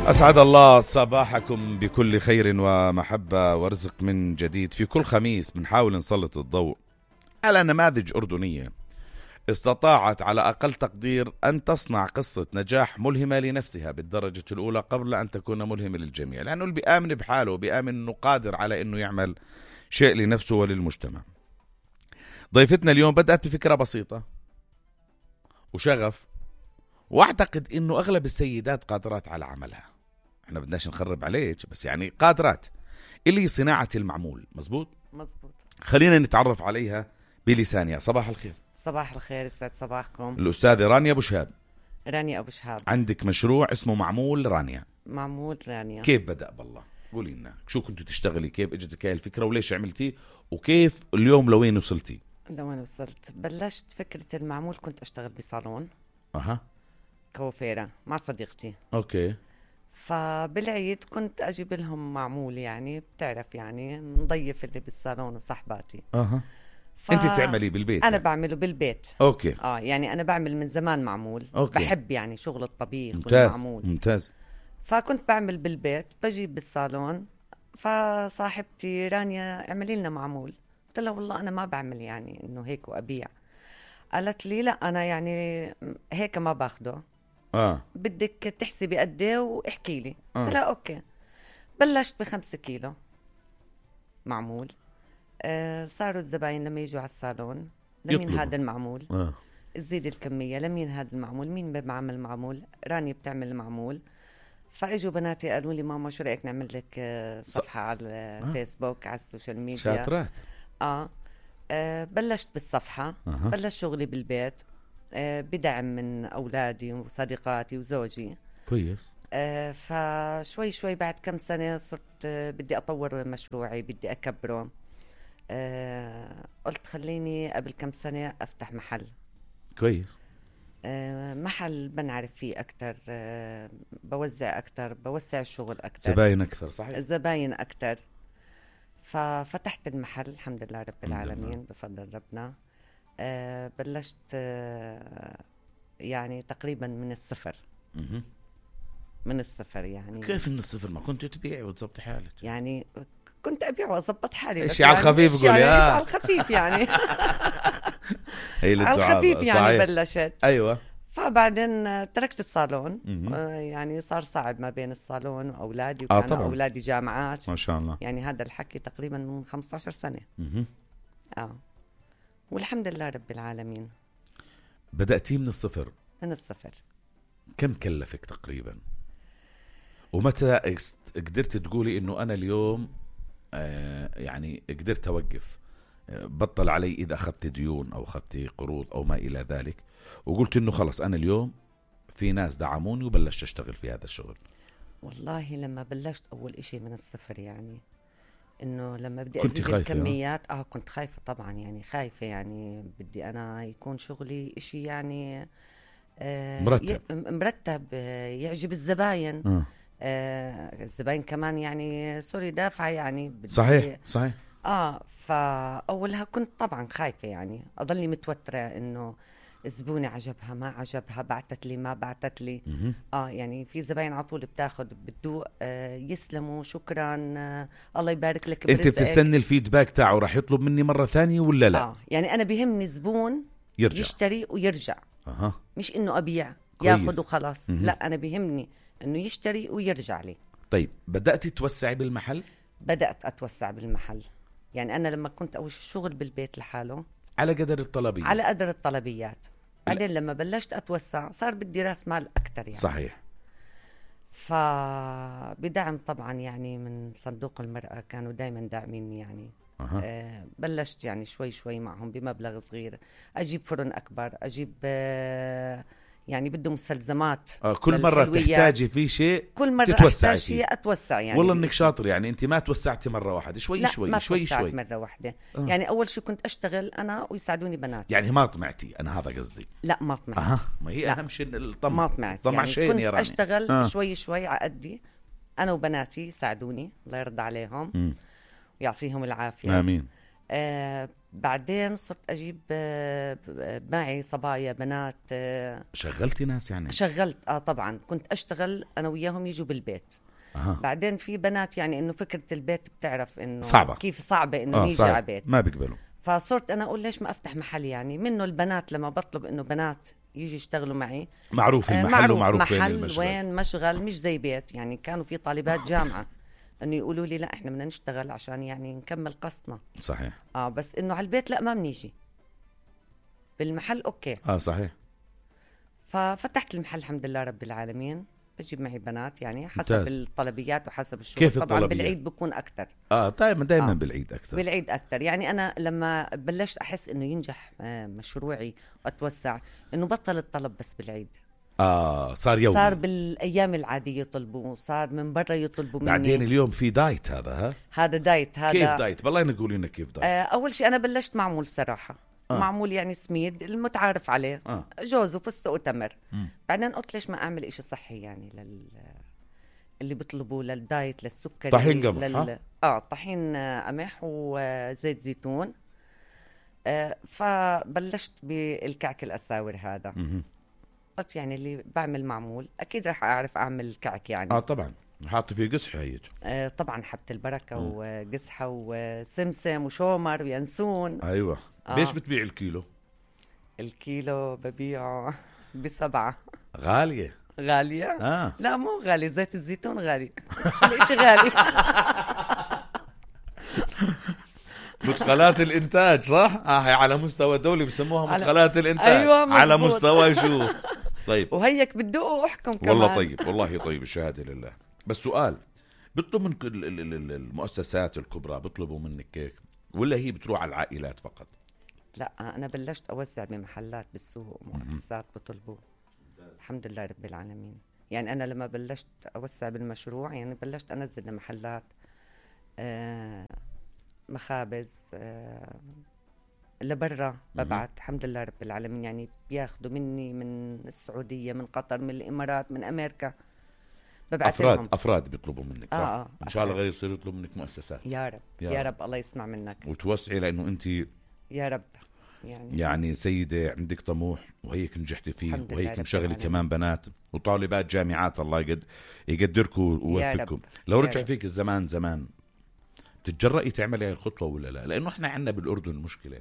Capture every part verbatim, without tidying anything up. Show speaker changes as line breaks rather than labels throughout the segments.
أسعد الله صباحكم بكل خير ومحبة ورزق من جديد. في كل خميس بنحاول نسلط الضوء على نماذج أردنية استطاعت على أقل تقدير أن تصنع قصة نجاح ملهمة لنفسها بالدرجة الأولى قبل أن تكون ملهمة للجميع، لأنه اللي بيآمن بحاله وبيآمن أنه قادر على أنه يعمل شيء لنفسه وللمجتمع. ضيفتنا اليوم بدأت بفكرة بسيطة وشغف، واعتقد انه اغلب السيدات قادرات على عملها. احنا بدناش نخرب عليك، بس يعني قادرات، اللي صناعة المعمول. مزبوط
مزبوط.
خلينا نتعرف عليها بلسانها. صباح الخير.
صباح الخير، يسعد صباحكم.
الأستاذة رانيا أبو شهاب.
رانيا أبو شهاب.
عندك مشروع اسمه معمول رانيا.
معمول رانيا.
كيف بدأ بالله؟ قولي لنا شو كنتوا تشتغلي، كيف اجتك هاي الفكرة وليش عملتيه، وكيف اليوم لوين وصلتي؟
لوين وصلت؟ بلشت فكرة المعمول، كنت أشتغل بصالون
أها
كوافيرة مع صديقتي.
أوكي.
فبالعيد كنت أجيب لهم معمول، يعني بتعرف يعني نضيف اللي بالصالون وصحباتي.
أها
ف...
أنت تعملي بالبيت؟
أنا
يعني.
بعمله بالبيت.
أوكي.
آه يعني أنا بعمل من زمان معمول.
أوكي.
بحب يعني شغل الطبيخ
ممتاز.
والمعمول.
ممتاز.
فكنت بعمل بالبيت، بجيب بالصالون. فصاحبتي رانيا اعملي لنا معمول. قلت لها والله أنا ما بعمل يعني إنه هيك وأبيع. قالت لي لا أنا يعني هيك ما باخده.
آه
بدك تحسبي قد ايه واحكي لي.
آه.
قلت لها اوكي. بلشت بخمسة كيلو معمول. آه صاروا الزباين لما يجوا على الصالون لمين
يطلبوا.
هذا المعمول.
آه.
تزيد الكمية، لمين هذا المعمول، مين بعمل معمول، راني بتعمل المعمول. فاجوا بناتي قالوا لي ماما شو رأيك نعمل لك آه صفحة على الفيسبوك، على السوشيال ميديا.
شاطرات.
آه. آه بلشت بالصفحة.
أه.
بلشت شغلي بالبيت آه بدعم من أولادي وصديقاتي وزوجي.
كويس.
آه فشوي شوي بعد كم سنة صرت آه بدي أطور مشروعي، بدي أكبره. آه قلت خليني قبل كم سنة أفتح محل.
كويس.
آه محل بنعرف فيه أكتر، آه بوزع أكتر، بوسع الشغل أكتر،
زباين أكثر. صحيح.
زباين أكتر. ففتحت المحل الحمد لله رب العالمين
الله.
بفضل ربنا. آه بلشت آه يعني تقريبا من الصفر.
مه.
من الصفر يعني.
كيف من الصفر؟ ما كنت تبيعي وتزبطي حالك؟
يعني كنت أبيع وأضبط حالي،
إشي على الخفيف قولي.
يعني
آه.
إيش على الخفيف يعني.
هي
على الخفيف يعني.
صحيح.
بلشت.
أيوة.
فبعدين تركت الصالون.
مه.
آه يعني صار صعب ما بين الصالون وأولادي،
آه
وكانوا
طبعا.
أولادي جامعات.
ما شاء الله.
يعني هذا الحكي تقريبا من خمسة عشر سنة.
مه.
آه والحمد لله رب العالمين.
بدأتي من الصفر.
من الصفر.
كم كلفك تقريبا؟ ومتى قدرت تقولي إنه أنا اليوم آه يعني قدرت أوقف، آه بطل علي إذا أخذت ديون أو أخذت قروض أو ما إلى ذلك، وقلت إنه خلص أنا اليوم في ناس دعموني وبلشت أشتغل في هذا الشغل؟
والله لما بلشت أول إشي من الصفر، يعني إنه لما بدي
كنت
أزيد
خايفة؟
الكميات آه كنت خايفة طبعا، يعني خايفة، يعني بدي أنا يكون شغلي إشي يعني آه
مرتب.
ي- مرتب آه يعجب الزباين.
آه.
آه الزباين كمان يعني سوري دافعة يعني بدي.
صحيح صحيح.
آه فأولها كنت طبعا خايفة، يعني أضلني متوترة إنه زبونة عجبها ما عجبها، بعتت لي ما بعتت لي.
مه.
اه يعني في زباين على طول بتاخد بتدوق آه يسلموا شكرا آه الله يبارك لك
انت
برزقك.
بتستني الفيدباك تاعه راح يطلب مني مرة ثانية ولا لا؟
اه يعني انا بيهمني زبون
يرجع.
يشتري ويرجع.
أها.
مش انه ابيع
كويس.
ياخد وخلاص.
مه.
لا انا بيهمني انه يشتري ويرجع لي.
طيب بدأت توسعي بالمحل؟
بدأت اتوسع بالمحل. يعني انا لما كنت اول الشغل بالبيت لحاله
على قدر الطلبية.
على قدر الطلبيات. بعدين لما بلشت اتوسع صار بدي راس مال اكتر يعني.
صحيح.
فبدعم طبعا يعني من صندوق المرأة، كانوا دايما داعميني يعني.
أها.
آه بلشت يعني شوي شوي معهم بمبلغ صغير، أجيب فرن أكبر، أجيب آه يعني بده مستلزمات.
آه كل مرة
للحلويات.
تحتاجي في شيء
كل مرة
تتوسعي
أحتاج
فيه.
شيء أتوسع يعني.
والله انك شاطر، يعني انت ما توسعتي مرة واحدة، شوي
لا
شوي
ما
شوي
توسعت
شوي.
مرة واحدة.
آه.
يعني أول شيء كنت أشتغل أنا ويساعدوني بناتي.
يعني ما طمعتي، انا هذا قصدي.
لا ما طمعت.
اها ما هي
لا.
اهم شيء الطمع.
ما طمعت
طمع
يعني
شيء
كنت
يا راني.
أشتغل
آه.
شوي شوي على قدي، أنا وبناتي يساعدوني الله يرضى عليهم.
مم.
ويعطيهم العافية.
آمين.
آه بعدين صرت أجيب آه معي صبايا بنات. آه
شغلتي ناس يعني؟
شغلت آه طبعا، كنت أشتغل أنا وياهم يجوا بالبيت.
أه.
بعدين في بنات يعني إنه فكرة البيت بتعرف إنه
صعبة،
كيف صعبة إنه
آه
نيجي على بيت،
ما بيقبلوا.
فصرت أنا أقول ليش ما أفتح محل يعني منه البنات، لما بطلب إنه بنات يجي يشتغلوا معي
معروف المحل،
معروف
ومعروف
محل
وين المشغل.
وين مشغل، مش زي بيت يعني. كانوا في طالبات جامعة انه يقولوا لي لا احنا بدنا نشتغل عشان يعني نكمل قصنا.
صحيح.
اه بس انه على البيت لا، ما بنيجي بالمحل. اوكي
اه صحيح.
ففتحت المحل الحمد لله رب العالمين، بجيب معي بنات يعني حسب
ممتاز.
الطلبيات وحسب الشغل.
كيف
طبعا
الطلبيات؟
بالعيد بكون اكثر.
اه دائما دائما
آه.
بالعيد اكثر.
بالعيد اكثر يعني. انا لما بلشت احس انه ينجح آه مشروعي واتوسع، انه بطل الطلب بس بالعيد.
اه صار يومي،
صار بالايام العاديه يطلبوا، صار من برا يطلبوا مني.
بعدين اليوم في دايت هذا. ها
هذا دايت. هذا
كيف دايت؟ والله نقول لنا كيف دايت.
آه اول شيء انا بلشت معمول صراحه.
آه.
معمول يعني سميد المتعارف عليه،
آه.
جوز وفستق وتمر.
مم.
بعدين قلت ليش ما اعمل إشي صحي يعني لل اللي بيطلبوا للدايت للسكري.
طحين قمح.
لل... اه طحين آه، قمح وزيت زيتون. آه فبلشت بالكعك الاساور هذا.
مم.
قلت يعني اللي بعمل معمول اكيد راح اعرف اعمل كعك يعني.
اه طبعا حاطه فيه قصح هيك.
آه طبعا حبة البركة وقزحة وسمسم وشومر وينسون.
ايوه.
آه.
ليش بتبيع الكيلو؟
الكيلو ببيعه بسبعة.
غاليه.
غالية؟
اه
لا مو غالي، زيت الزيتون غالي. كل شيء غالي.
مدخلات الانتاج صح؟ اه هي على مستوى دولي بسموها
على...
مدخلات الانتاج.
أيوة مزبوط.
على مستوى شو؟ طيب
وهيك بدقوا واحكم كمان.
والله طيب، والله طيب، الشهاده لله. بس سؤال، بيطلب من ال- ال- ال- المؤسسات الكبرى بيطلبوا منك كيك ولا هي بتروح على العائلات فقط؟
لا انا بلشت اوزع بمحلات بالسوق، مؤسسات بطلبوا. الحمد لله رب العالمين. يعني انا لما بلشت اوسع بالمشروع يعني بلشت انزل لمحلات، آه مخابز، آه لبرا ببعت. الحمد لله رب العالمين. يعني بياخدوا مني من السعودية، من قطر، من الامارات، من امريكا، ببعت
افراد
لهم.
افراد بيطلبوا منك صح؟
آه آه.
ان شاء الله غير يصيروا يطلبوا منك مؤسسات.
يا رب
يا
يا,
رب.
رب. الله يسمع منك
وتوسعي، لانه انت
يا رب. يعني
يعني سيدة عندك طموح وهيك نجحتي فيه،
الحمد لله
وهيك
رب
مشغلي
العالمين.
كمان بنات وطالبات جامعات. الله يقد يقدركم ويوفقكم. لو
يا
رجع
رب.
فيك الزمان زمان تتجرئي تعملي هاي الخطوة ولا لا؟ لأنه احنا عندنا بالأردن مشكلة،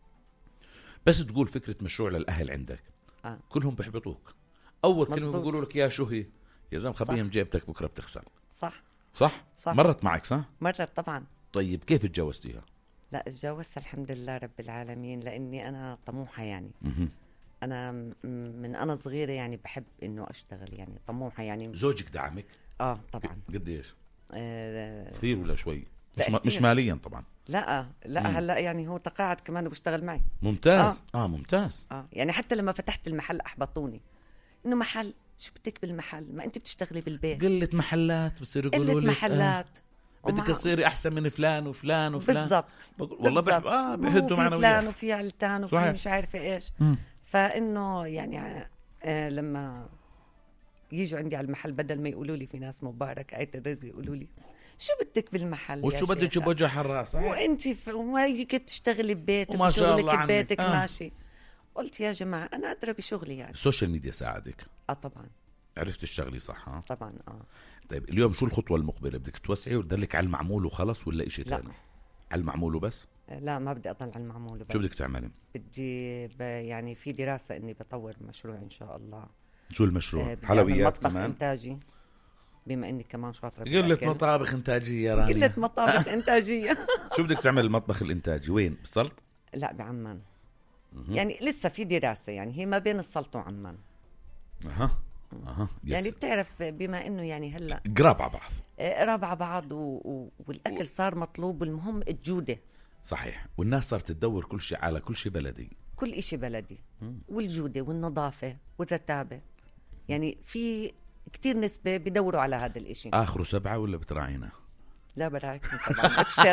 بس تقول فكرة مشروع للأهل عندك
آه.
كلهم بيحبطوك. أول كلمة
مزبوط.
بيقولوا لك يا شو هي يا زلمة، خبيها
صح.
من جيبتك بكرة بتخسر.
صح
صح؟
صح.
مرت معك صح؟
مرت طبعا.
طيب كيف تجوزتيها؟
لا اتجوزت الحمد لله رب العالمين، لاني انا طموحه يعني.
مهم.
انا م- من انا صغيره يعني بحب انه اشتغل يعني، طموحه يعني.
زوجك دعمك؟
اه طبعا.
قديش؟
آه
كثير ولا شوي؟
لا
مش, م...
كتير.
مش ماليا طبعا.
لا لا
مم.
هلا يعني هو تقاعد كمان وبشتغل معي.
ممتاز. اه, آه ممتاز.
اه يعني حتى لما فتحت المحل احبطوني، انه محل شو بدك بالمحل، ما انت بتشتغلي بالبيت.
قلة محلات بصير يقولوا
قلة
لك
محلات.
آه. بدك
ومع-
تصيري احسن من فلان وفلان وفلان.
بالضبط.
بقول والله بحب اه
بالضبط.
بهدوا
وفي
معنا
فلان
وياك.
وفي علتان وفي
صحيح.
مش عارفه ايش.
مم.
فانه يعني آه لما يجوا عندي على المحل بدل ما يقولوا لي في ناس مبارك آية الرزق، يقولوا لي شو بدك بالمحل
وشو بدك بوجه حراس؟
وانت ف... وما هيك بتشتغلي ببيتك
وما شاء الله
وشغلك
عنك.
ببيتك
آه.
ماشي. قلت يا جماعه انا ادرى بشغلي يعني.
السوشيال ميديا ساعدك،
اه طبعا
عرفت تشتغلي صح؟ ها
طبعا. اه
طيب اليوم شو الخطوة المقبلة؟ بدك توسعي وتدلك على المعمول وخلص ولا إشي
لا.
ثاني؟ على المعمول وبس؟
لا ما بدي اضل على المعمول بس.
شو بدك تعملي؟
بدي ب... يعني في دراسه اني بطور مشروع ان شاء الله.
شو المشروع؟
آه، بدي
حلويات
أعمل مطبخ
كمان؟
إنتاجي، بما إني كمان شاطرة
قلة
بالأكل.
مطابخ إنتاجية يا رانيا.
قلة مطابخ إنتاجية.
شو بدك تعمل المطبخ الإنتاجي؟ وين؟ بالسلط؟
لا بعمان. يعني لسه في دراسة يعني، هي ما بين السلط وعمان.
أها أها
يعني بتعرف بما إنه يعني هلا
قراب على بعض.
آه، قراب على بعض و... و... والأكل صار مطلوب، والمهم الجودة.
صحيح، والناس صارت تدور كل شيء على كل شيء بلدي.
كل إشي بلدي، والجودة والنظافة والرتابة. يعني في كتير نسبة بدوروا على هذا الإشي.
آخره سبعة ولا بتراعينا؟
لا براكم طبعا. أبشر.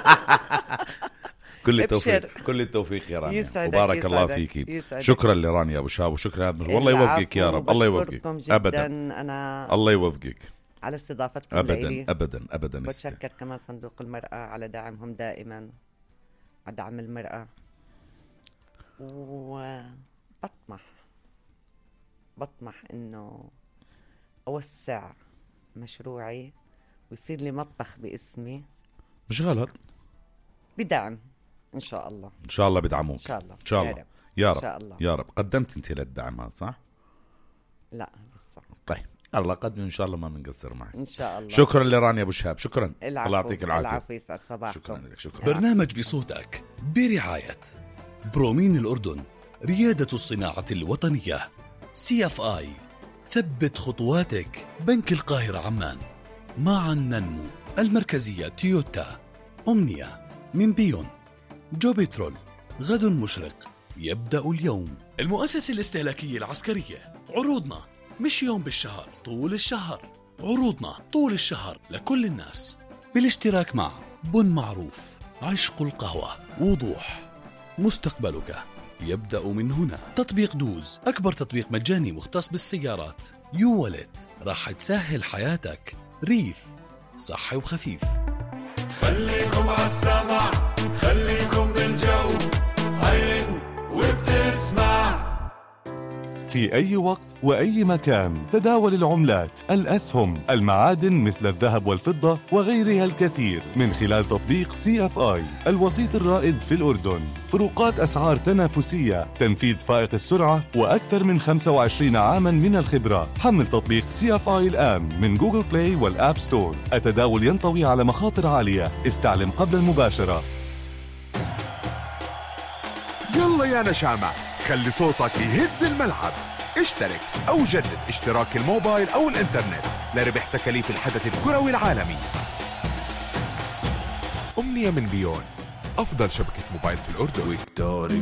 كل
ابشر.
التوفيق، كل التوفيق يا رانيا.
يسعدك،
وبارك الله
يسعدك،
فيكي.
يسعدك.
شكرا لرانيا ابو شهاب، وشكرا والله يوفقك يا رب. الله يوفقك
بشكركم جدا.
ابدا.
أنا
الله يوفقك
على استضافتكم
ابدا
لإلي.
ابدا ابدا.
بتشكر كمان صندوق المرأة على دعمهم دائما. على دعم المرأة، وبطمح بطمح إنه أوسع مشروعي ويصير لي مطبخ باسمي.
مش غلط،
بدعم إن شاء الله.
إن شاء الله بدعموك
إن شاء الله،
إن شاء الله يا رب.
إن شاء الله.
يا رب. قدمت أنت للدعم هذا صح؟
لا لسه.
طيب الله قدم إن شاء الله، ما بنقصر معك
إن شاء الله.
شكرا لرانيا أبو شهاب، شكرا.
العفو.
الله يعطيك العافية.
العفو، يسعد صباحكم.
شكرا لك. شكرا.
برنامج بصوتك برعاية برومين الأردن، ريادة الصناعة الوطنية، سي اف آي، ثبت خطواتك، بنك القاهرة عمان، معا ننمو، المركزية تويوتا، أمنية من بيون، جو بترول، غد مشرق يبدأ اليوم، المؤسسة الاستهلاكية العسكرية. عروضنا مش يوم بالشهر، طول الشهر. عروضنا طول الشهر لكل الناس، بالاشتراك مع بن معروف، عشق القهوة، وضوح، مستقبلك يبدأ من هنا. تطبيق دوز، أكبر تطبيق مجاني مختص بالسيارات. يو والت، راح تسهل حياتك. ريف، صحي وخفيف.
خليكم عالسمع، خليكم بالجو، عين وبتسمع.
في أي وقت وأي مكان تداول العملات، الأسهم، المعادن مثل الذهب والفضة وغيرها الكثير من خلال تطبيق سي اف آي، الوسيط الرائد في الأردن. فروقات أسعار تنافسية، تنفيذ فائق السرعة، وأكثر من خمسة وعشرين عاما من الخبرة. حمل تطبيق سي اف آي الآن من جوجل بلاي والآب ستور. التداول ينطوي على مخاطر عالية، استعلم قبل المباشرة.
يلا يا نشامة، خلي صوتك يهز الملعب. اشترك أو جدد اشتراك الموبايل أو الإنترنت لربح تكاليف الحدث الكروي العالمي. أمنية من بيون، أفضل شبكة موبايل في الأردن.